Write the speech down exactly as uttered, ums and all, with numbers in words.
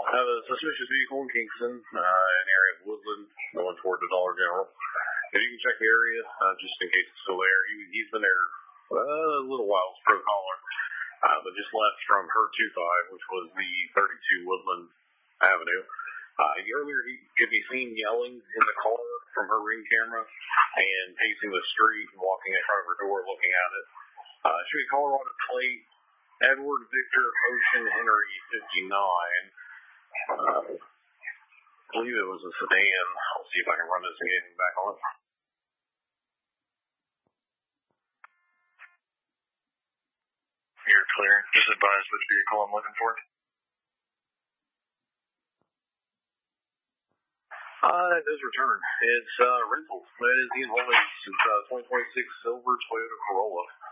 have a suspicious vehicle in Kingston, uh, an area of Woodland, going toward the Dollar General. If you can check the area, uh, just in case it's still there. He, he's been there uh, a little while, it's pro caller, uh, but just left from her two five, which was the thirty-two Woodland Avenue. Uh, earlier, he could be seen yelling in the car from her ring camera and pacing the street and walking in front of her door looking at it. Uh, should be Colorado plate, Edward Victor Ocean Henry fifty-nine. Uh, I believe it was a sedan. I'll see if I can run this and get him back on. You're clear. Just advise which vehicle I'm looking for. Uh, it does return. It's uh, rental. It is Ian Holdings. It's uh, twenty twenty-six silver Toyota Corolla.